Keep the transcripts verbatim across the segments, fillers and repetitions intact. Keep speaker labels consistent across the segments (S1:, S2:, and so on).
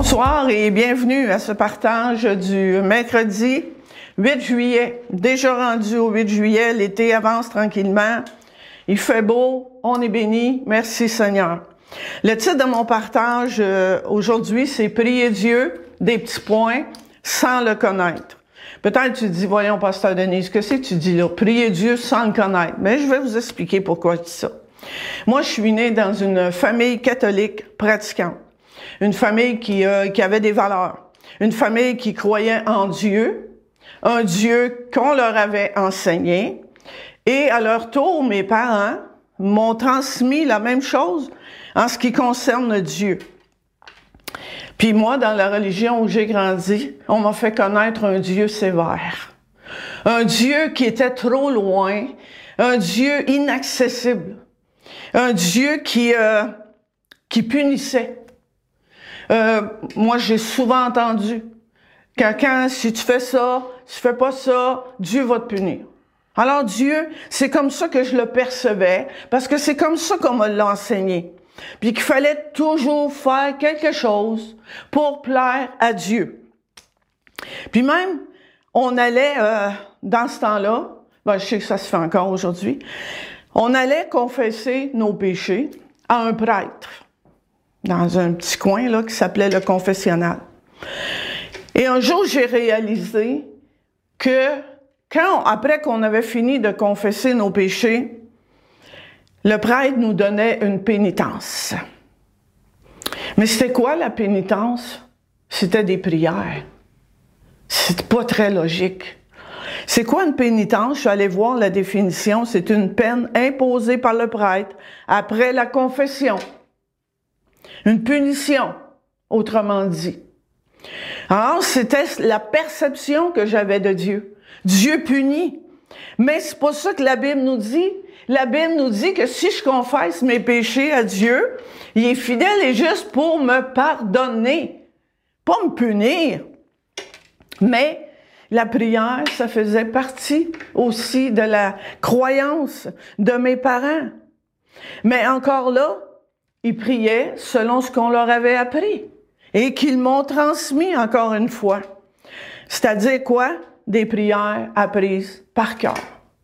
S1: Bonsoir et bienvenue à ce partage du mercredi huit juillet. Déjà rendu au huit juillet, l'été avance tranquillement. Il fait beau, on est béni. Merci Seigneur. Le titre de mon partage euh, aujourd'hui, c'est « Prier Dieu, des petits points, sans le connaître ». Peut-être tu dis, voyons, Pasteur Denise, que c'est que tu dis là? Prier Dieu sans le connaître. Mais je vais vous expliquer pourquoi je dis ça. Moi, je suis née dans une famille catholique pratiquante. Une famille qui, euh, qui avait des valeurs. Une famille qui croyait en Dieu. Un Dieu qu'on leur avait enseigné. Et à leur tour, mes parents m'ont transmis la même chose en ce qui concerne Dieu. Puis moi, dans la religion où j'ai grandi, on m'a fait connaître un Dieu sévère. Un Dieu qui était trop loin. Un Dieu inaccessible. Un Dieu qui, euh, qui punissait. Euh, moi, j'ai souvent entendu que quand, si tu fais ça, si tu fais pas ça, Dieu va te punir. Alors Dieu, c'est comme ça que je le percevais, parce que c'est comme ça qu'on me l'a enseigné. Puis qu'il fallait toujours faire quelque chose pour plaire à Dieu. Puis même, on allait, euh, dans ce temps-là, ben, je sais que ça se fait encore aujourd'hui, on allait confesser nos péchés à un prêtre, dans un petit coin là qui s'appelait le confessionnal. Et un jour, j'ai réalisé que quand, après qu'on avait fini de confesser nos péchés, le prêtre nous donnait une pénitence. Mais c'était quoi la pénitence? C'était des prières. C'était pas très logique. C'est quoi une pénitence? Je suis allée voir la définition. C'est une peine imposée par le prêtre après la confession. Une punition, autrement dit. Alors, c'était la perception que j'avais de Dieu. Dieu punit. Mais c'est pas ça que la Bible nous dit. La Bible nous dit que si je confesse mes péchés à Dieu, il est fidèle et juste pour me pardonner. Pas me punir. Mais la prière, ça faisait partie aussi de la croyance de mes parents. Mais encore là, ils priaient selon ce qu'on leur avait appris et qu'ils m'ont transmis encore une fois. C'est-à-dire quoi? Des prières apprises par cœur.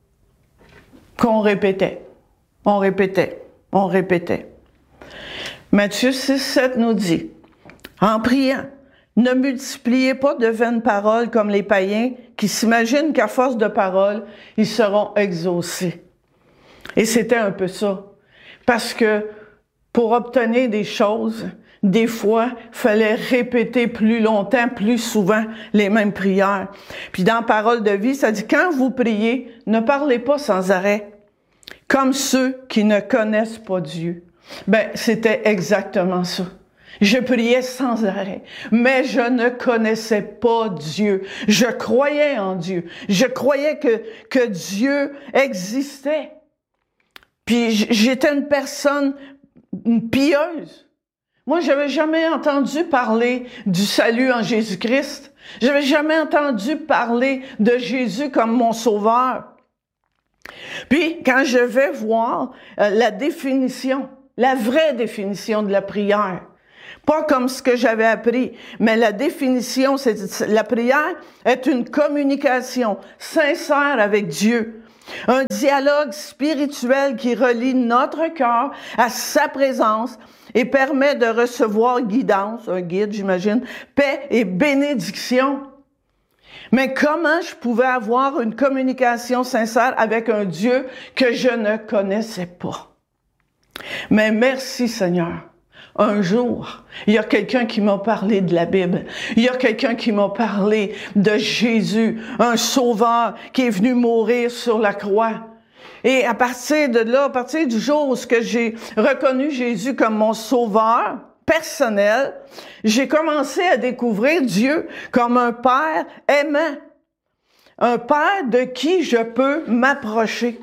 S1: Qu'on répétait, on répétait, on répétait. Matthieu six, sept nous dit, en priant, ne multipliez pas de vaines paroles comme les païens qui s'imaginent qu'à force de paroles, ils seront exaucés. Et c'était un peu ça. Parce que pour obtenir des choses, des fois, il fallait répéter plus longtemps, plus souvent, les mêmes prières. Puis dans Parole de vie, ça dit, quand vous priez, ne parlez pas sans arrêt, comme ceux qui ne connaissent pas Dieu. Ben, c'était exactement ça. Je priais sans arrêt, mais je ne connaissais pas Dieu. Je croyais en Dieu. Je croyais que, que Dieu existait. Puis j'étais une personne une pieuse. Moi, j'avais jamais entendu parler du salut en Jésus-Christ. J'avais jamais entendu parler de Jésus comme mon sauveur. Puis, quand je vais voir euh, la définition, la vraie définition de la prière, pas comme ce que j'avais appris, mais la définition, c'est la prière est une communication sincère avec Dieu. Un dialogue spirituel qui relie notre cœur à sa présence et permet de recevoir guidance, un guide, j'imagine, paix et bénédiction. Mais comment je pouvais avoir une communication sincère avec un Dieu que je ne connaissais pas? Mais merci Seigneur. Un jour, il y a quelqu'un qui m'a parlé de la Bible. Il y a quelqu'un qui m'a parlé de Jésus, un sauveur qui est venu mourir sur la croix. Et à partir de là, à partir du jour où j'ai reconnu Jésus comme mon sauveur personnel, j'ai commencé à découvrir Dieu comme un Père aimant. Un Père de qui je peux m'approcher.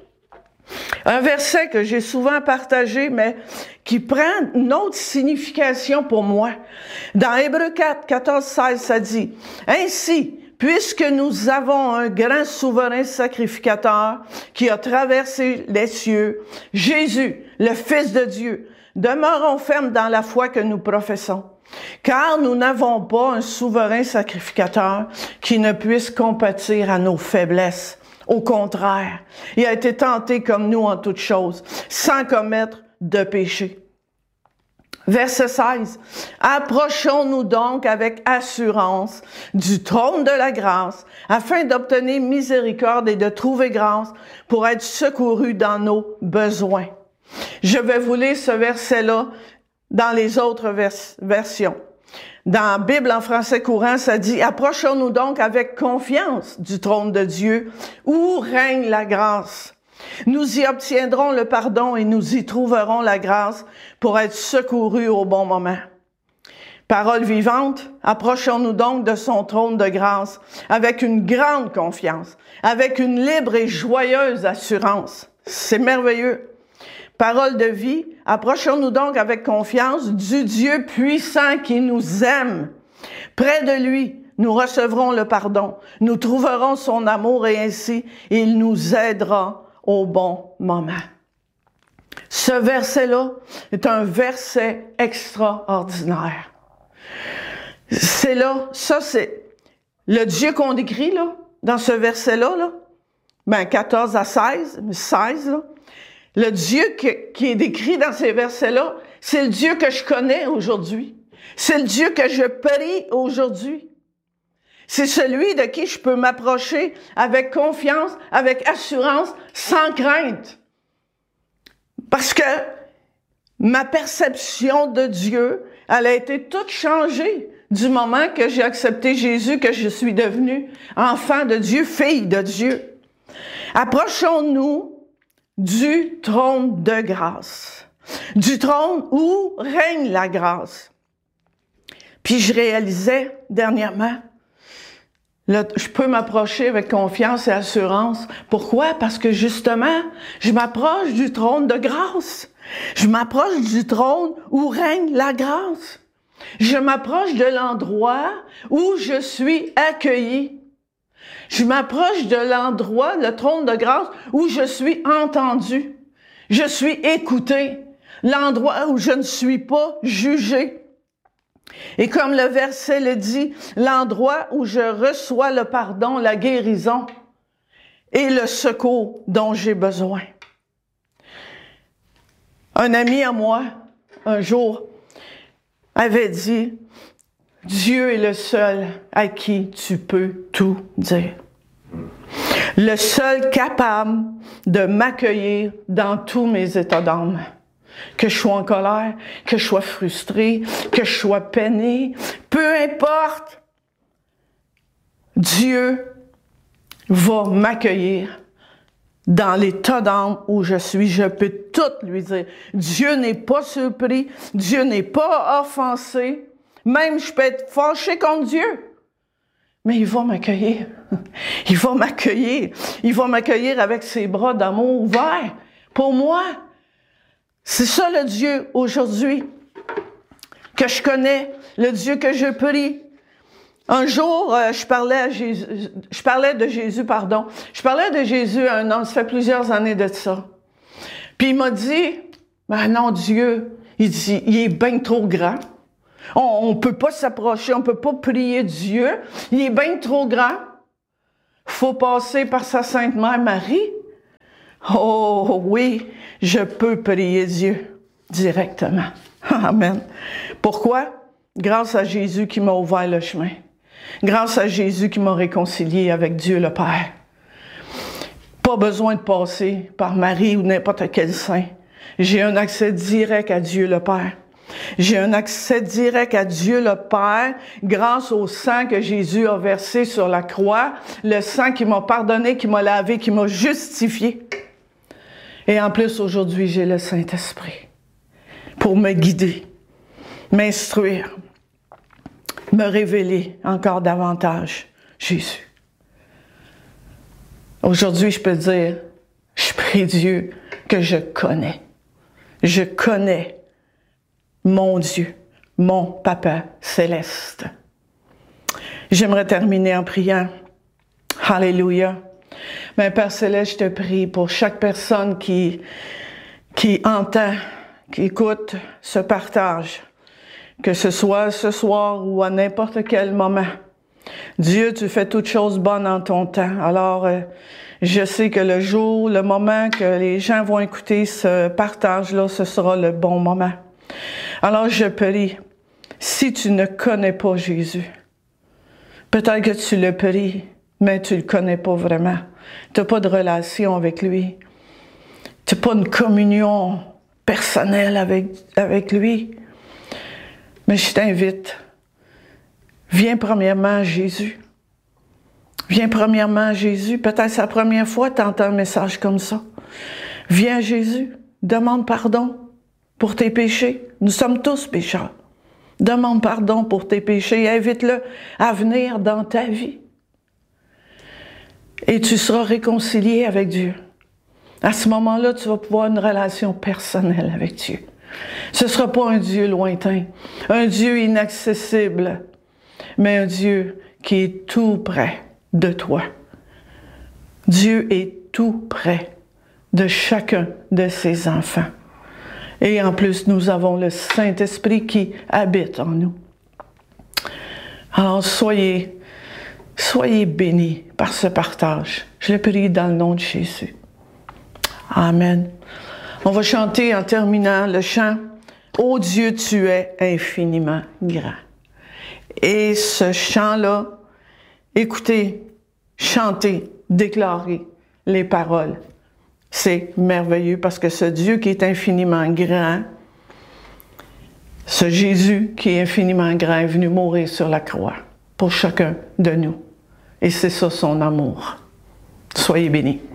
S1: Un verset que j'ai souvent partagé, mais qui prend une autre signification pour moi. Dans Hébreux quatre, quatorze, seize, ça dit, « Ainsi, puisque nous avons un grand souverain sacrificateur qui a traversé les cieux, Jésus, le Fils de Dieu, demeurons fermes dans la foi que nous professons, car nous n'avons pas un souverain sacrificateur qui ne puisse compatir à nos faiblesses. Au contraire, il a été tenté comme nous en toutes choses, sans commettre de péché. Verset seize. Approchons-nous donc avec assurance du trône de la grâce, afin d'obtenir miséricorde et de trouver grâce pour être secourus dans nos besoins. Je vais vous lire ce verset-là dans les autres vers- versions. Dans la Bible en français courant, ça dit « Approchons-nous donc avec confiance du trône de Dieu, où règne la grâce. Nous y obtiendrons le pardon et nous y trouverons la grâce pour être secourus au bon moment. » Parole vivante, approchons-nous donc de son trône de grâce avec une grande confiance, avec une libre et joyeuse assurance. C'est merveilleux. Parole de vie, approchons-nous donc avec confiance du Dieu puissant qui nous aime. Près de lui, nous recevrons le pardon, nous trouverons son amour et ainsi, il nous aidera au bon moment. Ce verset-là est un verset extraordinaire. C'est là, ça c'est le Dieu qu'on décrit là, dans ce verset-là, là, ben quatorze à seize, seize, là. Le Dieu que, qui est décrit dans ces versets-là, c'est le Dieu que je connais aujourd'hui. C'est le Dieu que je prie aujourd'hui. C'est celui de qui je peux m'approcher avec confiance, avec assurance, sans crainte. Parce que ma perception de Dieu, elle a été toute changée du moment que j'ai accepté Jésus, que je suis devenue enfant de Dieu, fille de Dieu. Approchons-nous du trône de grâce, du trône où règne la grâce. Puis je réalisais dernièrement, là, je peux m'approcher avec confiance et assurance. Pourquoi? Parce que justement, je m'approche du trône de grâce. Je m'approche du trône où règne la grâce. Je m'approche de l'endroit où je suis accueilli. Je m'approche de l'endroit, le trône de grâce, où je suis entendu. Je suis écouté. L'endroit où je ne suis pas jugé. Et comme le verset le dit, l'endroit où je reçois le pardon, la guérison et le secours dont j'ai besoin. Un ami à moi, un jour, avait dit, Dieu est le seul à qui tu peux tout dire. Le seul capable de m'accueillir dans tous mes états d'âme. Que je sois en colère, que je sois frustré, que je sois peiné, peu importe, Dieu va m'accueillir dans l'état d'âme où je suis. Je peux tout lui dire. Dieu n'est pas surpris, Dieu n'est pas offensé. Même je peux être fâché contre Dieu, mais il va m'accueillir. Il va m'accueillir. Il va m'accueillir avec ses bras d'amour ouverts pour moi. C'est ça le Dieu aujourd'hui que je connais, le Dieu que je prie. Un jour, euh, je parlais à Jésus, je parlais de Jésus, pardon. Je parlais de Jésus à un homme, ça fait plusieurs années de ça. Puis il m'a dit, ben non, Dieu, il dit, il est bien trop grand. On ne peut pas s'approcher, on ne peut pas prier Dieu. Il est bien trop grand. Il faut passer par sa Sainte Mère Marie. Oh oui, je peux prier Dieu directement. Amen. Pourquoi? Grâce à Jésus qui m'a ouvert le chemin. Grâce à Jésus qui m'a réconcilié avec Dieu le Père. Pas besoin de passer par Marie ou n'importe quel saint. J'ai un accès direct à Dieu le Père. J'ai un accès direct à Dieu le Père grâce au sang que Jésus a versé sur la croix, le sang qui m'a pardonné, qui m'a lavé, qui m'a justifié. Et en plus, aujourd'hui, j'ai le Saint-Esprit pour me guider, m'instruire, me révéler encore davantage Jésus. Aujourd'hui, je peux dire, je prie Dieu que je connais. Je connais mon Dieu, mon Papa céleste. J'aimerais terminer en priant. Alléluia. Mais Père céleste, je te prie pour chaque personne qui, qui entend, qui écoutent ce partage, que ce soit ce soir ou à n'importe quel moment. Dieu, tu fais toutes choses bonnes en ton temps. Alors, euh, je sais que le jour, le moment que les gens vont écouter ce partage-là, ce sera le bon moment. Alors, je prie, si tu ne connais pas Jésus, peut-être que tu le pries, mais tu ne le connais pas vraiment. Tu n'as pas de relation avec lui. Tu n'as pas une communion personnelle avec, avec lui. Mais je t'invite, viens premièrement à Jésus. Viens premièrement à Jésus. Peut-être c'est la première fois que tu entends un message comme ça. Viens à Jésus. Demande pardon pour tes péchés. Nous sommes tous pécheurs. Demande pardon pour tes péchés. Invite-le à venir dans ta vie. Et tu seras réconcilié avec Dieu. À ce moment-là, tu vas pouvoir avoir une relation personnelle avec Dieu. Ce ne sera pas un Dieu lointain, un Dieu inaccessible, mais un Dieu qui est tout près de toi. Dieu est tout près de chacun de ses enfants. Et en plus, nous avons le Saint-Esprit qui habite en nous. Alors, soyez, soyez bénis par ce partage. Je le prie dans le nom de Jésus. Amen. On va chanter en terminant le chant « Ô Dieu, tu es infiniment grand ». Et ce chant-là, écoutez, chantez, déclarez les paroles. C'est merveilleux parce que ce Dieu qui est infiniment grand, ce Jésus qui est infiniment grand est venu mourir sur la croix pour chacun de nous. Et c'est ça son amour. Soyez bénis.